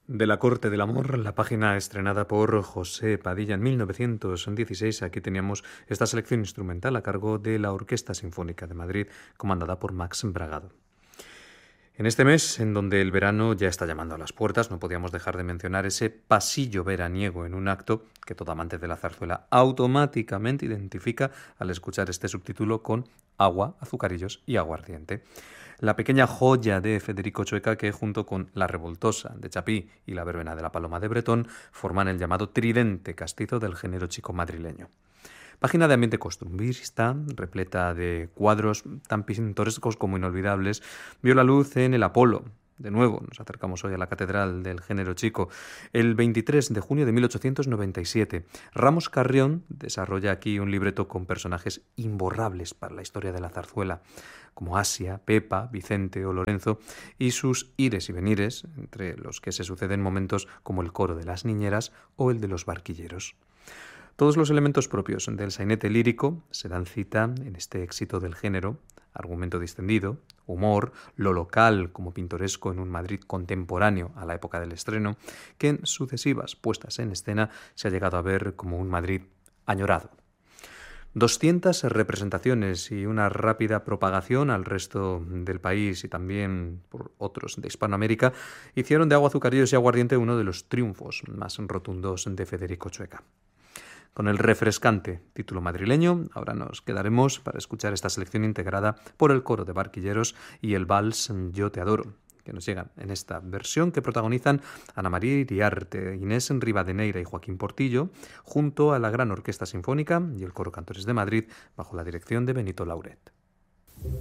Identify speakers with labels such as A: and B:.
A: De la corte del amor, la página estrenada por José Padilla en 1916. Aquí teníamos esta selección instrumental a cargo de la Orquesta Sinfónica de Madrid, comandada por Max Bragado. En este mes, en donde el verano ya está llamando a las puertas, no podíamos dejar de mencionar ese pasillo veraniego en un acto que todo amante de la zarzuela automáticamente identifica al escuchar este subtítulo con agua, azucarillos y aguardiente. La pequeña joya de Federico Chueca que, junto con La Revoltosa de Chapí y La Verbena de la Paloma de Bretón, forman el llamado tridente castizo del género chico madrileño. Página de ambiente costumbrista, repleta de cuadros tan pintorescos como inolvidables, vio la luz en el Apolo. De nuevo, nos acercamos hoy a la catedral del género chico. El 23 de junio de 1897, Ramos Carrión desarrolla aquí un libreto con personajes imborrables para la historia de la zarzuela, como Asia, Pepa, Vicente o Lorenzo, y sus ires y venires, entre los que se suceden momentos como el coro de las niñeras o el de los barquilleros. Todos los elementos propios del sainete lírico se dan cita en este éxito del género: argumento distendido, humor, lo local como pintoresco en un Madrid contemporáneo a la época del estreno, que en sucesivas puestas en escena se ha llegado a ver como un Madrid añorado. 200 representaciones y una rápida propagación al resto del país y también por otros de Hispanoamérica hicieron de Agua, Azucarillos y Aguardiente uno de los triunfos más rotundos de Federico Chueca. Con el refrescante título madrileño, ahora nos quedaremos para escuchar esta selección integrada por el coro de barquilleros y el vals Yo te adoro, que nos llegan en esta versión que protagonizan Ana María Iriarte, Inés Rivadeneira y Joaquín Portillo, junto a la Gran Orquesta Sinfónica y el Coro Cantores de Madrid, bajo la dirección de Benito Lauret.